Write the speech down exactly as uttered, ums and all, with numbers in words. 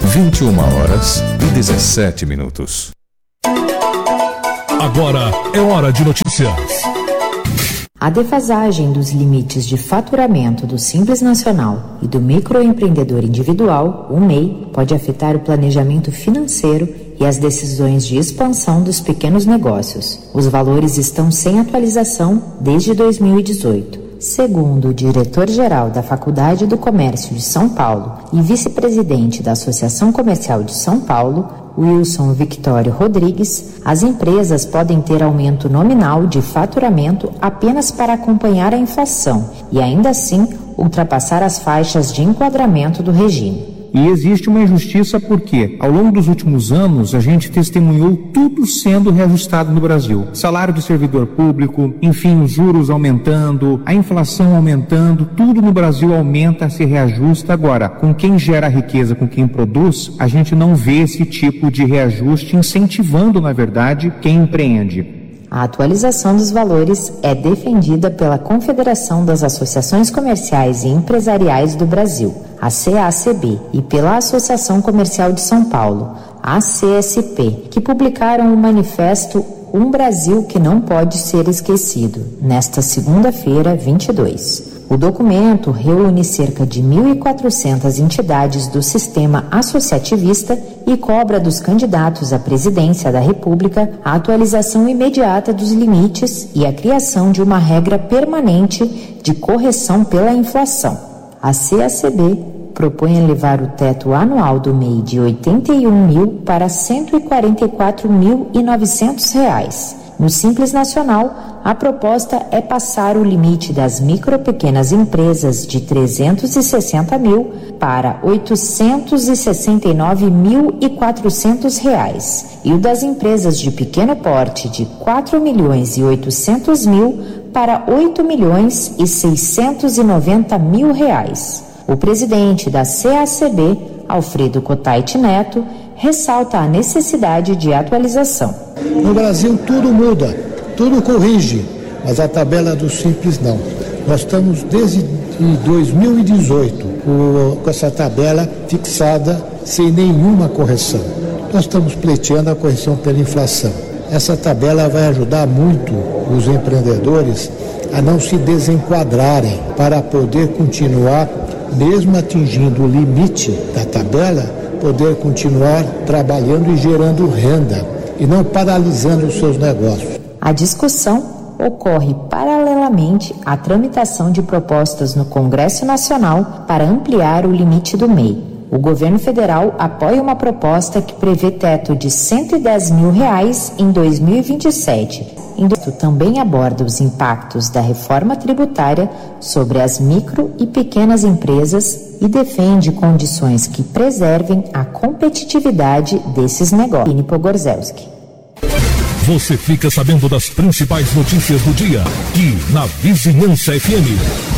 vinte e uma horas e dezessete minutos. Agora é hora de notícias. A defasagem dos limites de faturamento do Simples Nacional e do microempreendedor individual, o M E I, pode afetar o planejamento financeiro e as decisões de expansão dos pequenos negócios. Os valores estão sem atualização desde dois mil e dezoito. Segundo o diretor-geral da Faculdade do Comércio de São Paulo e vice-presidente da Associação Comercial de São Paulo, Wilson Victório Rodrigues, as empresas podem ter aumento nominal de faturamento apenas para acompanhar a inflação e, ainda assim, ultrapassar as faixas de enquadramento do regime. E existe uma injustiça porque, ao longo dos últimos anos, a gente testemunhou tudo sendo reajustado no Brasil. Salário do servidor público, enfim, os juros aumentando, a inflação aumentando, tudo no Brasil aumenta, se reajusta. Agora, com quem gera riqueza, com quem produz, a gente não vê esse tipo de reajuste incentivando, na verdade, quem empreende. A atualização dos valores é defendida pela Confederação das Associações Comerciais e Empresariais do Brasil, a C A C B, e pela Associação Comercial de São Paulo, a C S P, que publicaram o manifesto Um Brasil que Não Pode Ser Esquecido, nesta segunda-feira, vinte e dois. O documento reúne cerca de mil e quatrocentas entidades do sistema associativista e cobra dos candidatos à presidência da República a atualização imediata dos limites e a criação de uma regra permanente de correção pela inflação. A C A C B propõe elevar o teto anual do M E I de oitenta e um mil para cento e quarenta e quatro mil e novecentos reais. No Simples Nacional, a proposta é passar o limite das micro e pequenas empresas de trezentos e sessenta mil para oitocentos e sessenta e nove mil e quatrocentos reais e o das empresas de pequeno porte de quatro milhões e oitocentos mil para oito milhões e seiscentos e noventa mil reais. O presidente da C A C B, Alfredo Cotait Neto, ressalta a necessidade de atualização. No Brasil tudo muda, tudo corrige, mas a tabela do Simples não. Nós estamos desde dois mil e dezoito com essa tabela fixada sem nenhuma correção. Nós estamos pleiteando a correção pela inflação. Essa tabela vai ajudar muito os empreendedores a não se desenquadrarem para poder continuar, mesmo atingindo o limite da tabela, poder continuar trabalhando e gerando renda e não paralisando os seus negócios. A discussão ocorre paralelamente à tramitação de propostas no Congresso Nacional para ampliar o limite do M E I. O governo federal apoia uma proposta que prevê teto de cento e dez mil reais em dois mil e vinte e sete. Isto também aborda os impactos da reforma tributária sobre as micro e pequenas empresas e defende condições que preservem a competitividade desses negócios. Aline Pogorzelski. Você fica sabendo das principais notícias do dia aqui na Vizinhança F M.